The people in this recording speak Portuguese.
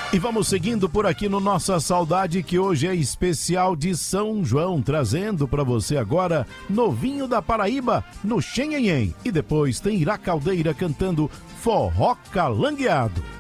E vamos seguindo por aqui no Nossa Saudade, que hoje é especial de São João, trazendo para você agora Novinho da Paraíba no Xenhenhen. E depois tem Ira Caldeira cantando Forró Calangueado.